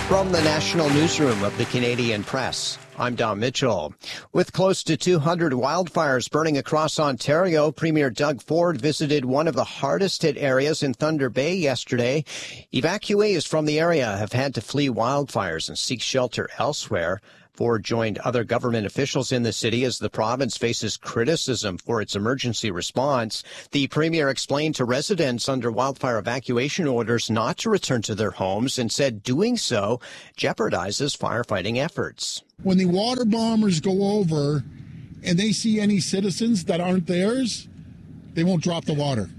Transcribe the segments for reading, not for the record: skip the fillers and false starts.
From the National Newsroom of the Canadian Press, I'm Don Mitchell. With close to 200 wildfires burning across Ontario, Premier Doug Ford visited one of the hardest hit areas in Thunder Bay yesterday. Evacuees from the area have had to flee wildfires and seek shelter elsewhere. Ford joined other government officials in the city as the province faces criticism for its emergency response. The premier explained to residents under wildfire evacuation orders not to return to their homes and said doing so jeopardizes firefighting efforts. When the water bombers go over and they see any citizens that aren't theirs, they won't drop the water.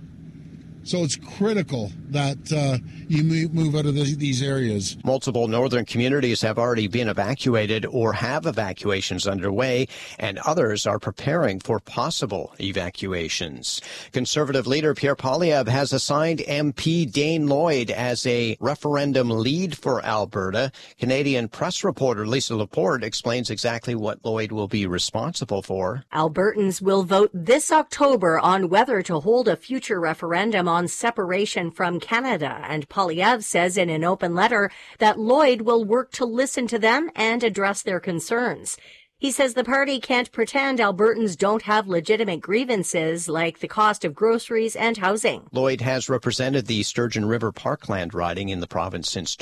So it's critical that you move out of these areas. Multiple northern communities have already been evacuated or have evacuations underway, and others are preparing for possible evacuations. Conservative leader Pierre Poilievre has assigned MP Dane Lloyd as a referendum lead for Alberta. Canadian press reporter Lisa Laporte explains exactly what Lloyd will be responsible for. Albertans will vote this October on whether to hold a future referendum on separation from Canada, and Poilievre says in an open letter that Lloyd will work to listen to them and address their concerns. He says the party can't pretend Albertans don't have legitimate grievances like the cost of groceries and housing. Lloyd has represented the Sturgeon River Parkland riding in the province since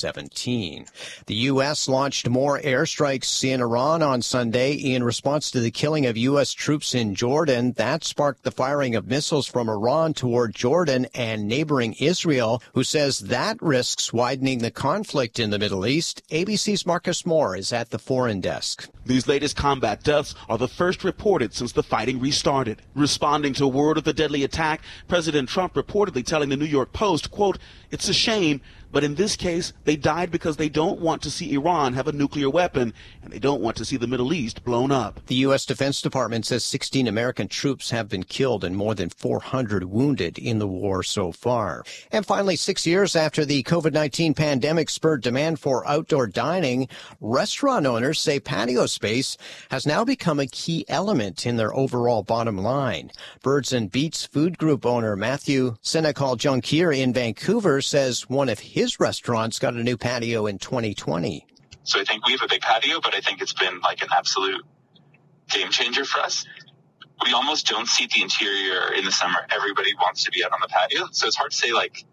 2017. The U.S. launched more airstrikes in Iran on Sunday in response to the killing of U.S. troops in Jordan. That sparked the firing of missiles from Iran toward Jordan and neighboring Israel, who says that risks widening the conflict in the Middle East. ABC's Marcus Moore is at the foreign desk. These latest combat deaths are the first reported since the fighting restarted. Responding to word of the deadly attack, President Trump reportedly telling the New York Post, quote, "It's a shame, but in this case, they died because they don't want to see Iran have a nuclear weapon, and they don't want to see the Middle East blown up." The U.S. Defense Department says 16 American troops have been killed and more than 400 wounded in the war so far. And finally, 6 years after the COVID-19 pandemic spurred demand for outdoor dining, restaurant owners say patio space has now become a key element in their overall bottom line. Birds and Beets Food Group owner Matthew Senecal-Junkier in Vancouver says one of his restaurants got a new patio in 2020. So I think we have a big patio, but I think it's been like an absolute game changer for us. We almost don't see the interior in the summer. Everybody wants to be out on the patio. So it's hard to say, like,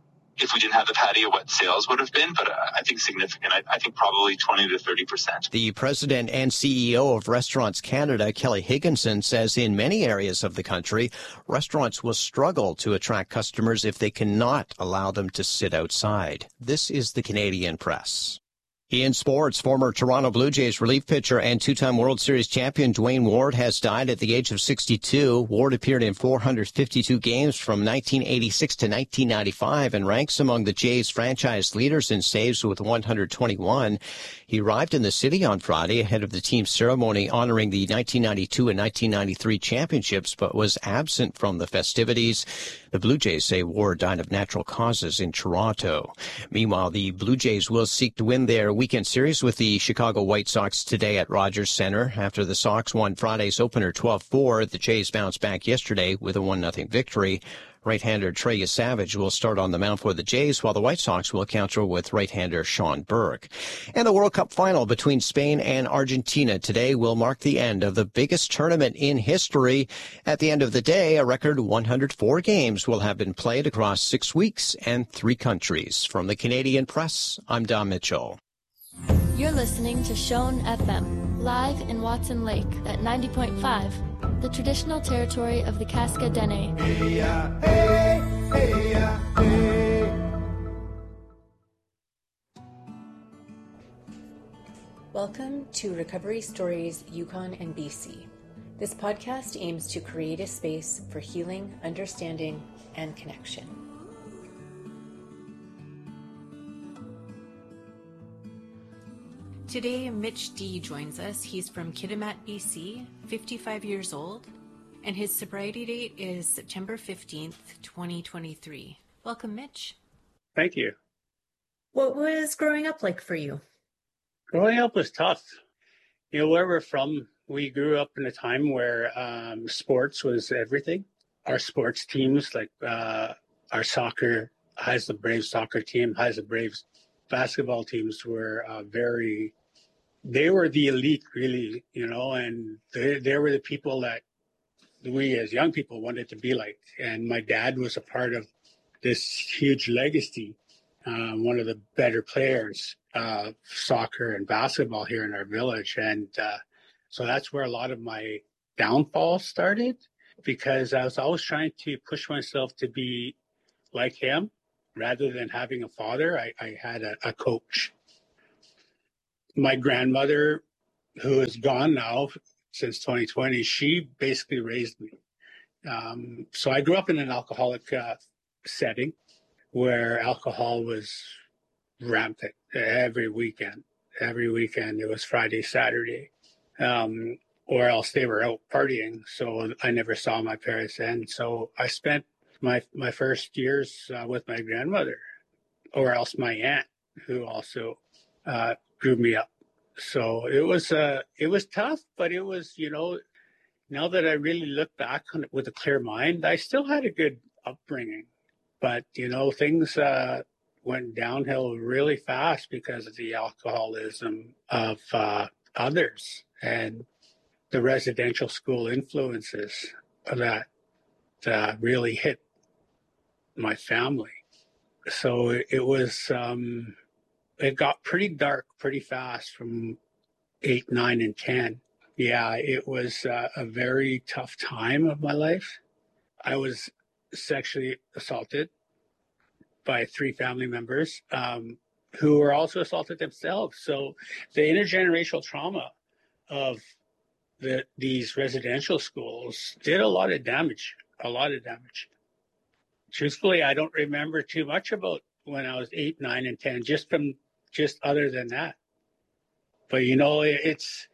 if we didn't have the patio, what sales would have been, but I think significant. I think probably 20 to 30%. The president and CEO of Restaurants Canada, Kelly Higginson, says in many areas of the country, restaurants will struggle to attract customers if they cannot allow them to sit outside. This is the Canadian Press. In sports, former Toronto Blue Jays relief pitcher and two-time World Series champion Dwayne Ward has died at the age of 62. Ward appeared in 452 games from 1986 to 1995 and ranks among the Jays' franchise leaders in saves with 121. He arrived in the city on Friday ahead of the team's ceremony honoring the 1992 and 1993 championships, but was absent from the festivities. The Blue Jays say Ward died of natural causes in Toronto. Meanwhile, the Blue Jays will seek to win their weekend series with the Chicago White Sox today at Rogers Center. After the Sox won Friday's opener 12-4, the Jays bounced back yesterday with a 1-0 victory. Right-hander Trey Savage will start on the mound for the Jays, while the White Sox will counter with right-hander Sean Burke. And the World Cup final between Spain and Argentina today will mark the end of the biggest tournament in history. At the end of the day, a record 104 games will have been played across 6 weeks and 3 countries. From the Canadian Press, I'm Don Mitchell. You're listening to Shone FM, live in Watson Lake at 90.5, the traditional territory of the Casca Dene. Welcome to Recovery Stories Yukon and BC. This podcast aims to create a space for healing, understanding, and connection. Today, Mitch D. joins us. He's from Kitimat, BC, 55 years old, and his sobriety date is September 15th, 2023. Welcome, Mitch. Thank you. What was growing up like for you? Growing up was tough. You know, where we're from, we grew up in a time where sports was everything. Our sports teams, like our soccer, has the Braves soccer team, has the Braves basketball teams were they were the elite, really, and they were the people that we as young people wanted to be like. And my dad was a part of this huge legacy, one of the better players of soccer and basketball here in our village. And so that's where a lot of my downfall started, because I was always trying to push myself to be like him. Rather than having a father, I had a coach. My grandmother, who is gone now since 2020, she basically raised me. So I grew up in an alcoholic setting where alcohol was rampant every weekend. Every weekend, it was Friday, Saturday, or else they were out partying. So I never saw my parents. And so I spent my first years with my grandmother, or else my aunt, who also grew me up. So it was tough, but it was, now that I really look back on it with a clear mind, I still had a good upbringing. But, things went downhill really fast because of the alcoholism of others and the residential school influences that really hit my family. So it was, it got pretty dark pretty fast from 8, 9, and 10. Yeah, it was a very tough time of my life. I was sexually assaulted by 3 family members who were also assaulted themselves. So the intergenerational trauma of these residential schools did a lot of damage. Truthfully, I don't remember too much about when I was 8, 9, and 10, just other than that. But, it's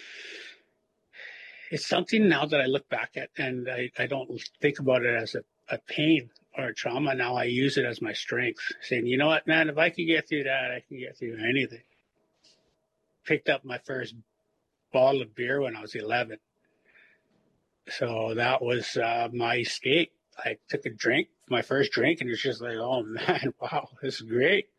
something now that I look back at, and I don't think about it as a pain or a trauma. Now I use it as my strength, saying, you know what, man, if I can get through that, I can get through anything. Picked up my first bottle of beer when I was 11. So that was my escape. I took my first drink, and it's just like, oh man, wow, this is great.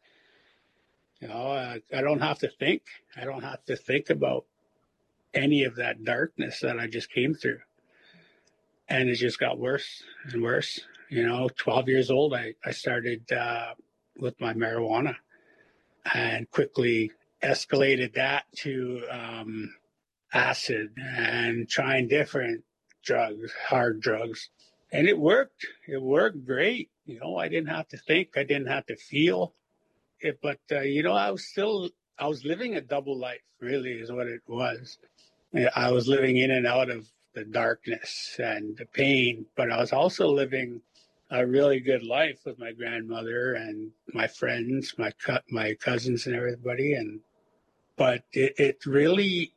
I don't have to think. I don't have to think about any of that darkness that I just came through. And it just got worse and worse. 12 years old, I started with my marijuana and quickly escalated that to acid and trying different drugs, hard drugs. And it worked. It worked great. I didn't have to think. I didn't have to feel it. But, I was living a double life, really, is what it was. I was living in and out of the darkness and the pain, but I was also living a really good life with my grandmother and my friends, my cousins and everybody. But it really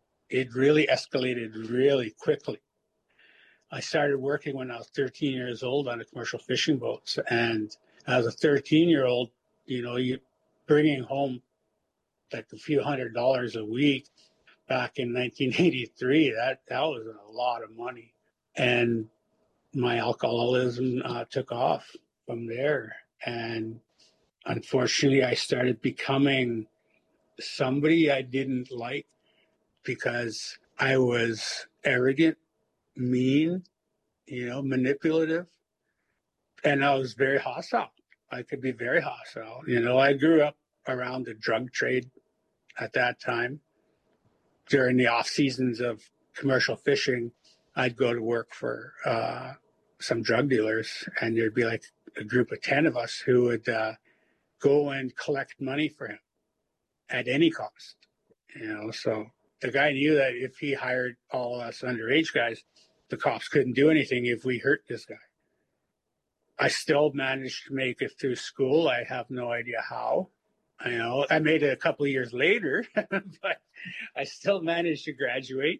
escalated really quickly. I started working when I was 13 years old on a commercial fishing boat. And as a 13-year-old, you bringing home like a few $100s a week back in 1983, that was a lot of money. And my alcoholism took off from there. And unfortunately, I started becoming somebody I didn't like because I was arrogant, mean, manipulative, and I was very hostile. I could be very hostile. I grew up around the drug trade at that time. During the off seasons of commercial fishing, I'd go to work for some drug dealers, and there'd be like a group of 10 of us who would go and collect money for him at any cost. So the guy knew that if he hired all us underage guys, the cops couldn't do anything if we hurt this guy. I still managed to make it through school. I have no idea how. I made it a couple of years later, but I still managed to graduate.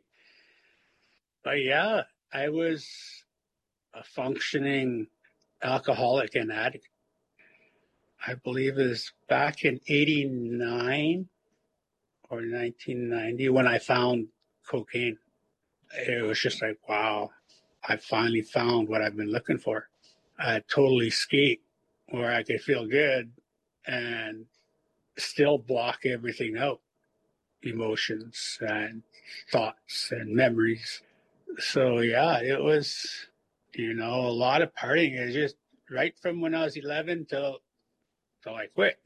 But yeah, I was a functioning alcoholic and addict. I believe it was back in 89 or 1990 when I found cocaine. It was just like, wow, I finally found what I've been looking for. A total escape where I could feel good and still block everything out, emotions and thoughts and memories. So yeah, it was, a lot of partying. It's just right from when I was 11 till I quit,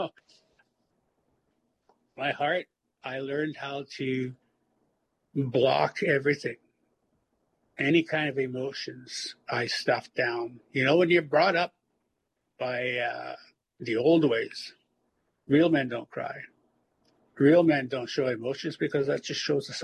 My heart, I learned how to block everything. Any kind of emotions I stuffed down. When you're brought up by the old ways, real men don't cry. Real men don't show emotions because that just shows the